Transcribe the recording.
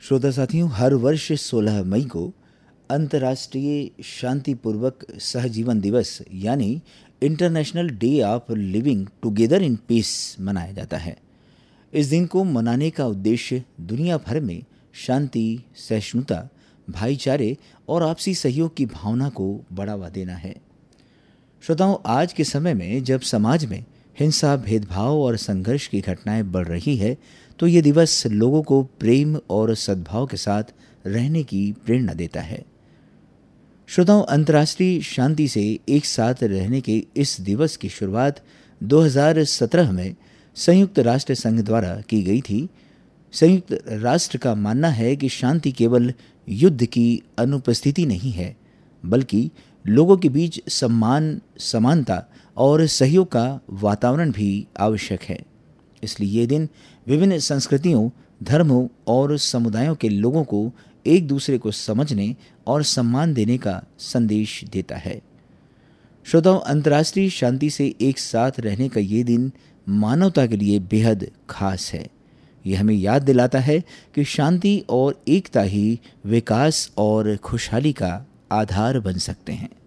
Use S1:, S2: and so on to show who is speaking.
S1: श्रोता साथियों, हर वर्ष 16 मई को अंतर्राष्ट्रीय शांतिपूर्वक सहजीवन दिवस यानी international day of living together in peace मनाया जाता है। इस दिन को मनाने का उद्देश्य दुनिया भर में शांति, सहिष्णुता, भाईचारे और आपसी सहयोग की भावना को बढ़ावा देना है। श्रोताओं, आज के समय में जब समाज में हिंसा, भेदभाव और संघर्ष की घटनाएं बढ़ रही है, तो ये दिवस लोगों को प्रेम और सद्भाव के साथ रहने की प्रेरणा देता है। श्रोताओं, अंतर्राष्ट्रीय शांति से एक साथ रहने के इस दिवस की शुरुआत 2017 में संयुक्त राष्ट्र संघ द्वारा की गई थी। संयुक्त राष्ट्र का मानना है कि शांति केवल युद्ध की अनुपस्थिति नहीं है, बल्कि लोगों के बीच सम्मान, समानता और सहयोग का वातावरण भी आवश्यक है। इसलिए ये दिन विभिन्न संस्कृतियों, धर्मों और समुदायों के लोगों को एक दूसरे को समझने और सम्मान देने का संदेश देता है। श्रोताओं, अंतर्राष्ट्रीय शांति से एक साथ रहने का ये दिन मानवता के लिए बेहद खास है। यह हमें याद दिलाता है कि शांति और एकता ही विकास और खुशहाली का आधार बन सकते हैं।